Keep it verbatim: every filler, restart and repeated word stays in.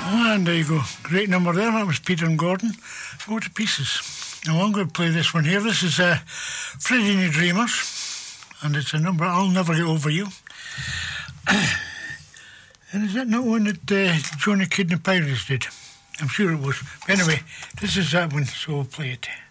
And there you go. Great number there. That was Peter and Gordon. Go to pieces. Now I'm going to play this one here. This is uh, Freddie and the Dreamers. And it's a number, I'll Never Get Over You. And is that not one that uh, Johnny Kidd and the Pirates did? I'm sure it was. But anyway, this is that one, so we'll play it.